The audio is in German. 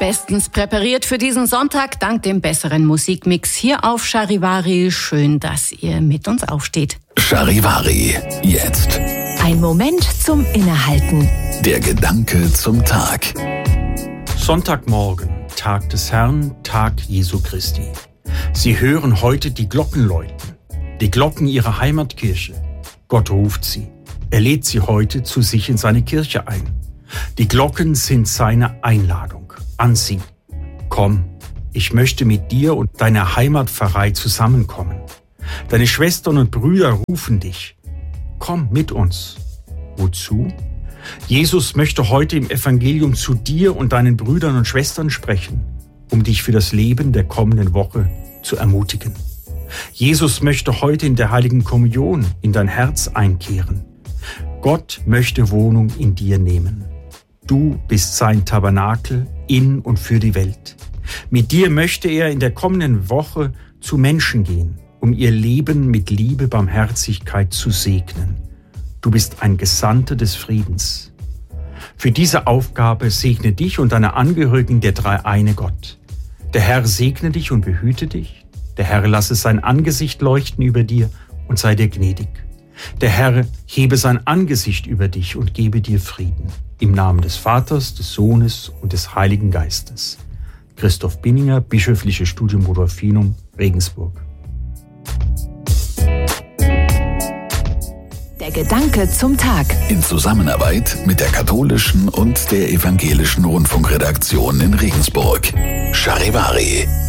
bestens präpariert für diesen Sonntag, dank dem besseren Musikmix hier auf Charivari. Schön, dass ihr mit uns aufsteht. Charivari, jetzt. Ein Moment zum Innehalten. Der Gedanke zum Tag. Sonntagmorgen, Tag des Herrn, Tag Jesu Christi. Sie hören heute die Glocken läuten, die Glocken ihrer Heimatkirche. Gott ruft sie. Er lädt sie heute zu sich in seine Kirche ein. Die Glocken sind seine Einladung an sie. Komm, ich möchte mit dir und deiner Heimatpfarrei zusammenkommen. Deine Schwestern und Brüder rufen dich. Komm mit uns. Wozu? Jesus möchte heute im Evangelium zu dir und deinen Brüdern und Schwestern sprechen, um dich für das Leben der kommenden Woche zu ermutigen. Jesus möchte heute in der Heiligen Kommunion in dein Herz einkehren. Gott möchte Wohnung in dir nehmen. Du bist sein Tabernakel in und für die Welt. Mit dir möchte er in der kommenden Woche zu Menschen gehen, um ihr Leben mit Liebe, Barmherzigkeit zu segnen. Du bist ein Gesandter des Friedens. Für diese Aufgabe segne dich und deine Angehörigen der dreieine Gott. Der Herr segne dich und behüte dich. Der Herr lasse sein Angesicht leuchten über dir und sei dir gnädig. Der Herr hebe sein Angesicht über dich und gebe dir Frieden. Im Namen des Vaters, des Sohnes und des Heiligen Geistes. Christoph Binninger, Bischöfliches Studium Rudolfinum, Regensburg. Der Gedanke zum Tag. In Zusammenarbeit mit der katholischen und der evangelischen Rundfunkredaktion in Regensburg. Charivari.